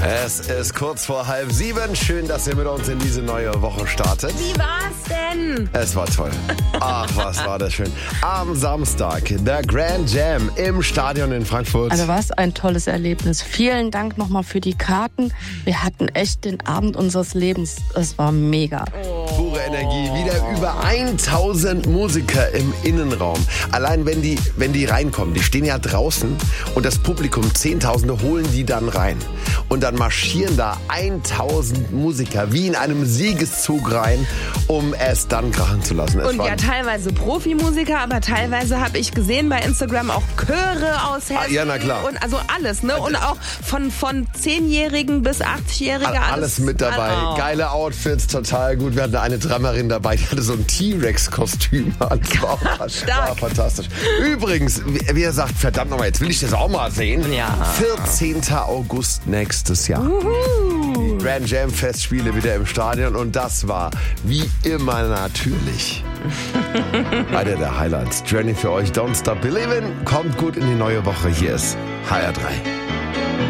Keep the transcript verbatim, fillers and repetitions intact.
Es ist kurz vor halb sieben. Schön, dass ihr mit uns in diese neue Woche startet. Wie war's denn? Es war toll. Ach, was war das schön. Am Samstag, der Grand Jam im Stadion in Frankfurt. Also was ein tolles Erlebnis. Vielen Dank nochmal für die Karten. Wir hatten echt den Abend unseres Lebens. Es war mega. Pure Energie. Wieder über tausend Musiker im Innenraum. Allein wenn die, wenn die reinkommen, die stehen ja draußen und das Publikum, Zehntausende, holen die dann rein. Und dann marschieren da tausend Musiker wie in einem Siegeszug rein, um es dann krachen zu lassen. Es Und ja, teilweise Profimusiker, aber teilweise habe ich gesehen bei Instagram auch Chöre aus Hessen. Ah, ja, na klar. Und also alles, ne? Und auch von, von Zehnjährigen bis Achtjährige. Alles, Alles mit dabei. All- Geile Outfits, total gut. Wir hatten eine Drummerin dabei, die hatte so ein T-Rex-Kostüm an. Das war, war Stark. fantastisch. Übrigens, wie, wie er sagt, verdammt nochmal, jetzt will ich das auch mal sehen. Ja. vierzehnten August nächstes Jahr. Uhu. Die Grand Jam Festspiele wieder im Stadion und das war wie immer natürlich einer der Highlights. Journey für euch, Don't Stop Believin'. Kommt gut in die neue Woche. Hier ist H R drei.